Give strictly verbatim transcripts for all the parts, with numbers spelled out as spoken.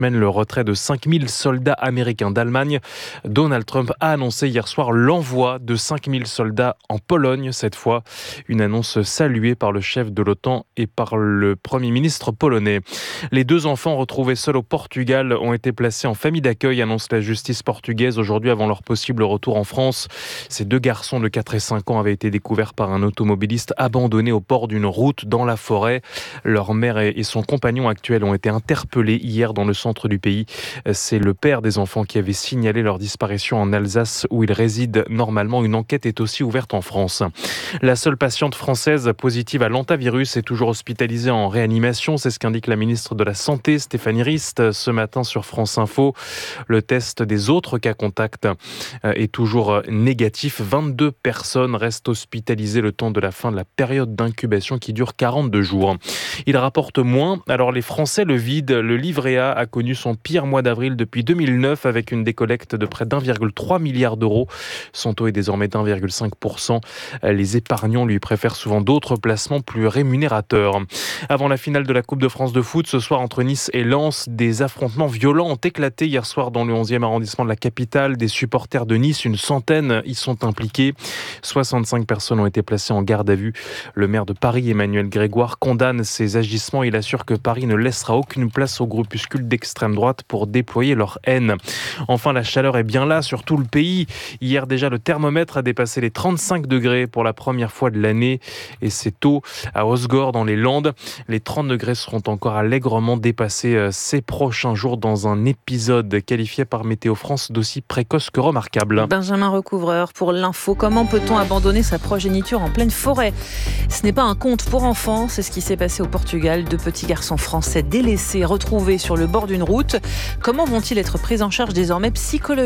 semaine le retrait de cinq mille soldats américains d'Allemagne. Donald Trump a annoncé hier soir l'envoi de cinq mille soldats en Pologne cette fois. Une annonce saluée par le chef de l'OTAN et par le Premier ministre polonais. Les deux enfants retrouvés seuls au Portugal ont été placés en famille d'accueil, annonce la justice portugaise aujourd'hui avant leur possible retour en France. Ces deux garçons de quatre et cinq ans avaient été découverts par un automobiliste abandonné au bord d'une route dans la forêt. Leur mère et son compagnon actuel ont été interpellés hier dans le centre du pays. C'est le père des enfants qui avait signalé leur disparition en Alsace où ils résident normalement. Une enquête est aussi ouverte en France. La seule patiente française positive à l'hantavirus est toujours hospitalisée en réanimation. C'est ce qu'indique la ministre de la Santé, Stéphanie Rist, ce matin sur France Info. Le test des autres cas contacts est toujours négatif. vingt-deux personnes restent hospitalisées le temps de la fin de la période d'incubation qui dure quarante-deux jours. Il rapporte moins. Alors les Français le vident. Le livret A a connu son pire mois d'avril depuis deux mille neuf avec une décollecte de près d'un virgule trois milliard d'euros. Son taux est désormais d'un virgule cinq pour cent. Les épargnants lui préfèrent souvent d'autres placements plus rémunérateurs. Avant la finale de la Coupe de France de foot, ce soir entre Nice et Lens, des affrontements violents ont éclaté hier soir dans le onzième arrondissement de la capitale. Des supporters de Nice, une centaine, y sont impliqués. soixante-cinq personnes ont été placées en garde à vue. Le maire de Paris, Emmanuel Grégoire, condamne ces agissements. Il assure que Paris ne laissera aucune place aux groupuscules d'extrême droite pour déployer leur haine. Enfin, la chaleur est bien là sur tout le pays. Hier déjà, le thermomètre a dépassé les trente-cinq degrés pour la première fois de l'année. Et c'est tôt à Osgore, dans les Landes. Les trente degrés seront encore allègrement dépassés ces prochains jours dans un épisode qualifié par Météo France d'aussi précoce que remarquable. Benjamin Recouvreur pour l'info. Comment peut-on abandonner sa progéniture en pleine forêt ? Ce n'est pas un conte pour enfants, c'est ce qui s'est passé au Portugal. Deux petits garçons français délaissés, retrouvés sur le bord d'une route. Comment vont-ils être pris en charge désormais psychologiquement ?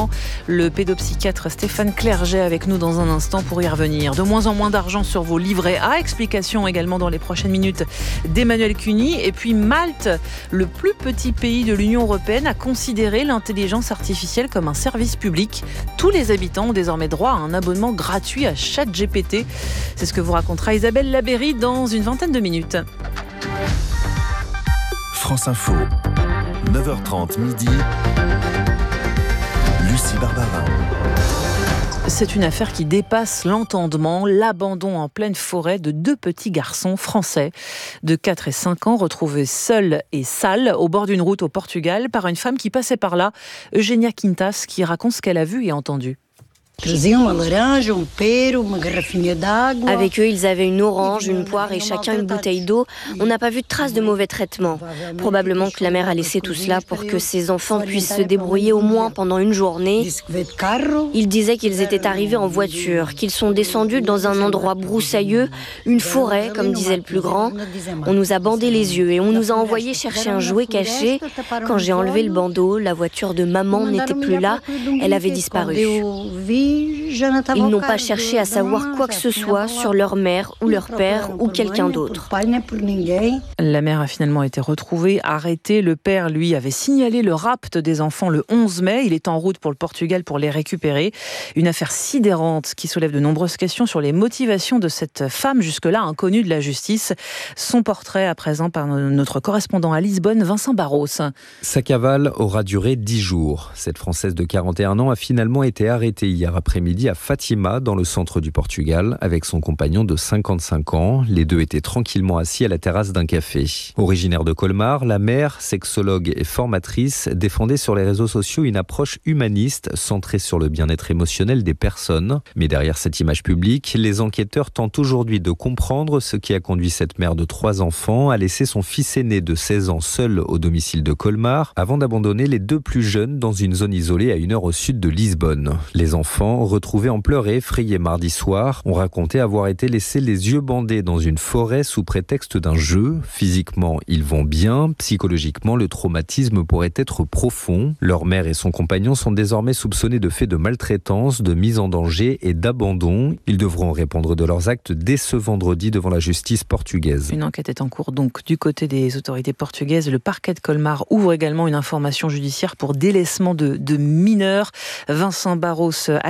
Le pédopsychiatre Stéphane Clerget avec nous dans un instant pour y revenir. De moins en moins d'argent sur vos livrets A. Explication également dans les prochaines minutes d'Emmanuel Cuny. Et puis Malte, le plus petit pays de l'Union européenne, a considéré l'intelligence artificielle comme un service public. Tous les habitants ont désormais droit à un abonnement gratuit à ChatGPT. C'est ce que vous racontera Isabelle Labéry dans une vingtaine de minutes. France Info, neuf heures trente midi, Lucie Barbarin. C'est une affaire qui dépasse l'entendement, l'abandon en pleine forêt de deux petits garçons français de quatre et cinq ans retrouvés seuls et sales au bord d'une route au Portugal par une femme qui passait par là, Eugénia Quintas, qui raconte ce qu'elle a vu et entendu. Avec eux, ils avaient une orange, une poire et chacun une bouteille d'eau. On n'a pas vu de traces de mauvais traitements. Probablement que la mère a laissé tout cela pour que ses enfants puissent se débrouiller au moins pendant une journée. Ils disaient qu'ils étaient arrivés en voiture, qu'ils sont descendus dans un endroit broussailleux, une forêt, comme disait le plus grand. On nous a bandé les yeux et on nous a envoyé chercher un jouet caché. Quand j'ai enlevé le bandeau, la voiture de maman n'était plus là. Elle avait disparu. Ils n'ont pas cherché à savoir quoi que ce soit sur leur mère ou leur père ou quelqu'un d'autre. La mère a finalement été retrouvée, arrêtée. Le père, lui, avait signalé le rapt des enfants le onze mai. Il est en route pour le Portugal pour les récupérer. Une affaire sidérante qui soulève de nombreuses questions sur les motivations de cette femme jusque-là inconnue de la justice. Son portrait à présent par notre correspondant à Lisbonne, Vincent Barros. Sa cavale aura duré dix jours. Cette Française de quarante et un ans a finalement été arrêtée hier après-midi à Fatima, dans le centre du Portugal, avec son compagnon de cinquante-cinq ans. Les deux étaient tranquillement assis à la terrasse d'un café. Originaire de Colmar, la mère, sexologue et formatrice, défendait sur les réseaux sociaux une approche humaniste centrée sur le bien-être émotionnel des personnes. Mais derrière cette image publique, les enquêteurs tentent aujourd'hui de comprendre ce qui a conduit cette mère de trois enfants à laisser son fils aîné de seize ans seul au domicile de Colmar, avant d'abandonner les deux plus jeunes dans une zone isolée à une heure au sud de Lisbonne. Les enfants, retrouvés en pleurs et effrayés mardi soir, ont raconté avoir été laissés les yeux bandés dans une forêt sous prétexte d'un jeu. Physiquement, ils vont bien. Psychologiquement, le traumatisme pourrait être profond. Leur mère et son compagnon sont désormais soupçonnés de faits de maltraitance, de mise en danger et d'abandon. Ils devront répondre de leurs actes dès ce vendredi devant la justice portugaise. Une enquête est en cours donc du côté des autorités portugaises. Le parquet de Colmar ouvre également une information judiciaire pour délaissement de, de mineurs. Vincent Barros à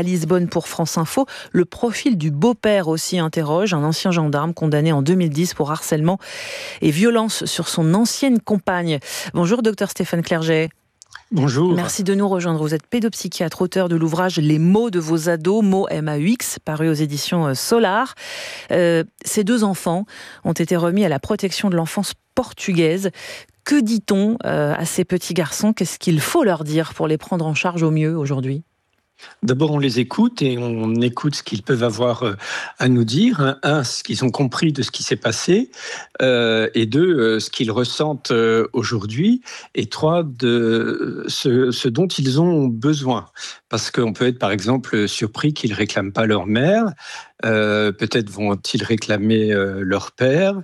Lisbonne pour France Info. Le profil du beau-père aussi interroge, un ancien gendarme condamné en deux mille dix pour harcèlement et violence sur son ancienne compagne. Bonjour docteur Stéphane Clerget. Bonjour. Merci de nous rejoindre. Vous êtes pédopsychiatre, auteur de l'ouvrage Les mots de vos ados, mots M A U X, paru aux éditions Solar. Euh, ces deux enfants ont été remis à la protection de l'enfance portugaise. Que dit-on euh, à ces petits garçons ? Qu'est-ce qu'il faut leur dire pour les prendre en charge au mieux aujourd'hui ? D'abord, on les écoute et on écoute ce qu'ils peuvent avoir à nous dire. Un, ce qu'ils ont compris de ce qui s'est passé. Euh, et deux, ce qu'ils ressentent aujourd'hui. Et trois, de ce, ce dont ils ont besoin. Parce qu'on peut être, par exemple, surpris qu'ils ne réclament pas leur mère. Euh, peut-être vont-ils réclamer euh, leur père.